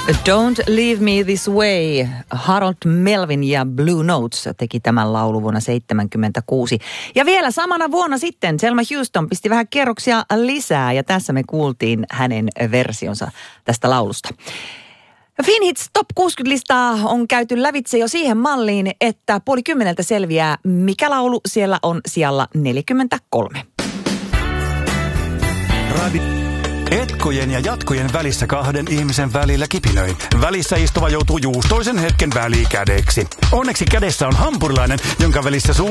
Don't Leave Me This Way. Harold Melvin ja Blue Notes teki tämän laulu vuonna 1976. Ja vielä samana vuonna sitten Thelma Houston pisti vähän kerroksia lisää ja tässä me kuultiin hänen versionsa tästä laulusta. Finhits Top 60-listaa on käyty lävitse jo siihen malliin, että 9:30 selviää, mikä laulu siellä on sijalla 43. Etkojen ja jatkojen välissä kahden ihmisen välillä kipinöi. Välissä istuva joutuu juustoisen hetken välikädeksi. Onneksi kädessä on hampurilainen, jonka välissä